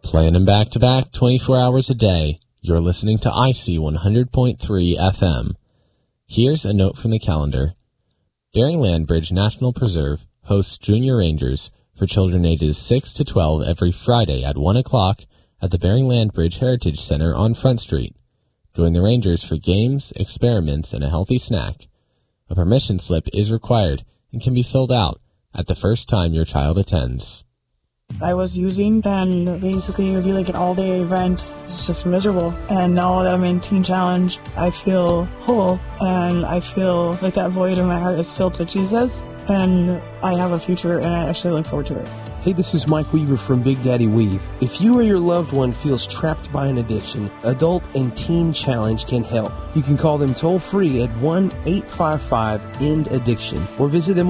Playing them back-to-back 24 hours a day, you're listening to IC 100.3 FM. Here's a note from the calendar. Bering Landbridge National Preserve hosts Junior Rangers for children ages 6 to 12 every Friday at 1 o'clock at the Bering Landbridge Heritage Center on Front Street. Join the Rangers for games, experiments, and a healthy snack. A permission slip is required and can be filled out at the first time your child attends. I was using, and basically it would be like an all-day event. It's just miserable. And now that I'm in Teen Challenge, I feel whole, and I feel like that void in my heart is filled with Jesus, and I have a future, and I actually look forward to it. Hey, this is Mike Weaver from Big Daddy Weave. If you or your loved one feels trapped by an addiction, Adult and Teen Challenge can help. You can call them toll-free at 1-855-END-ADDICTION or visit them